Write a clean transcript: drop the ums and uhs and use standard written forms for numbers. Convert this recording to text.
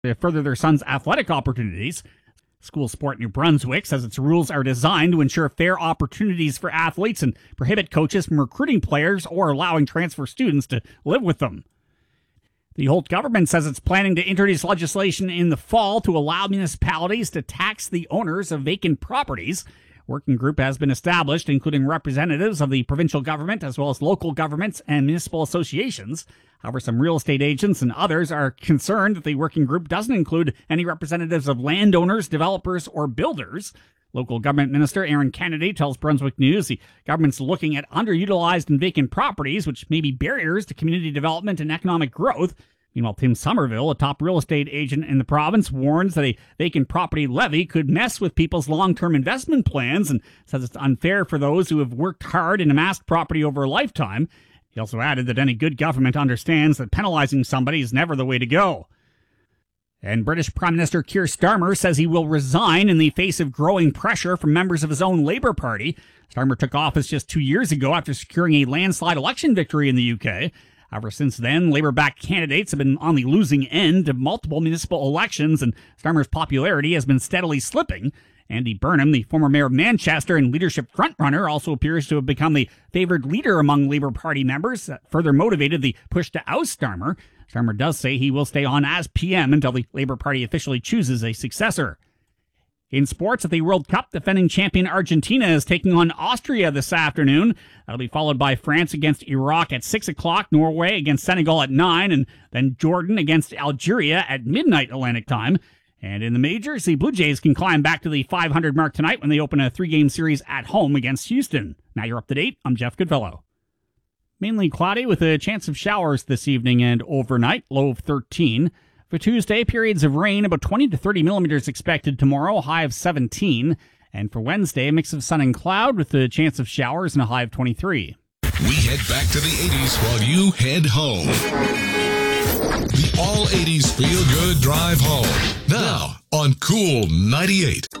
to further their son's athletic opportunities. School Sport New Brunswick says its rules are designed to ensure fair opportunities for athletes and prohibit coaches from recruiting players or allowing transfer students to live with them. The Holt government says it's planning to introduce legislation in the fall to allow municipalities to tax the owners of vacant properties. Working group has been established, including representatives of the provincial government as well as local governments and municipal associations. However, some real estate agents and others are concerned that the working group doesn't include any representatives of landowners, developers, or builders. Local government minister Aaron Kennedy tells Brunswick News the government's looking at underutilized and vacant properties, which may be barriers to community development and economic growth. Meanwhile, Tim Somerville, a top real estate agent in the province, warns that a vacant property levy could mess with people's long-term investment plans and says it's unfair for those who have worked hard and amassed property over a lifetime. He also added that any good government understands that penalizing somebody is never the way to go. And British Prime Minister Keir Starmer says he will resign in the face of growing pressure from members of his own Labour Party. Starmer took office just 2 years ago after securing a landslide election victory in the UK. However, since then, Labour-backed candidates have been on the losing end of multiple municipal elections, and Starmer's popularity has been steadily slipping. Andy Burnham, the former mayor of Manchester and leadership frontrunner, also appears to have become the favored leader among Labour Party members. That further motivated the push to oust Starmer. Starmer does say he will stay on as PM until the Labour Party officially chooses a successor. In sports, at the World Cup, defending champion Argentina is taking on Austria this afternoon. That'll be followed by France against Iraq at 6 o'clock, Norway against Senegal at 9, and then Jordan against Algeria at midnight Atlantic time. And in the majors, the Blue Jays can climb back to the 500 mark tonight when they open a 3-game series at home against Houston. Now you're up to date. I'm Jeff Goodfellow. Mainly cloudy with a chance of showers this evening and overnight, low of 13. For Tuesday, periods of rain, about 20 to 30 millimeters expected tomorrow, high of 17. And for Wednesday, a mix of sun and cloud with a chance of showers and a high of 23. We head back to the 80s while you head home. The All 80s Feel Good Drive Home. Now on Cool 98.